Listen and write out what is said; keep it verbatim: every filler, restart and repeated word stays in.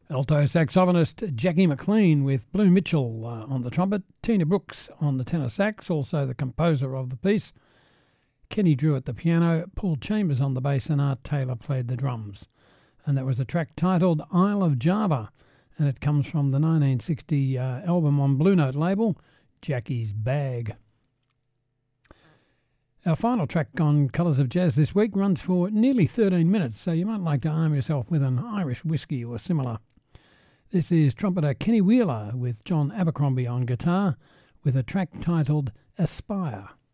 Alto saxophonist Jackie McLean with Blue Mitchell uh, on the trumpet, Tina Brooks on the tenor sax, also the composer of the piece, Kenny Drew at the piano, Paul Chambers on the bass, and Art Taylor played the drums. And that was a track titled Isle of Java, and it comes from the nineteen sixty uh, album on Blue Note label, Jackie's Bag. Our final track on Colours of Jazz this week runs for nearly thirteen minutes, so you might like to arm yourself with an Irish whiskey or similar. This is trumpeter Kenny Wheeler with John Abercrombie on guitar with a track titled Aspire.